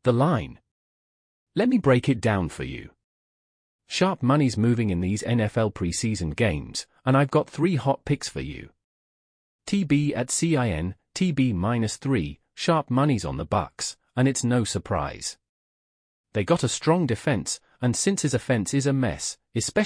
The line. Let me break it down for you. Sharp money's moving in these NFL preseason games, and I've got 3 hot picks for you. TB at CIN, TB -3, sharp money's on the Bucks, and it's no surprise. They got a strong defense, and Cincy's offense is a mess, especially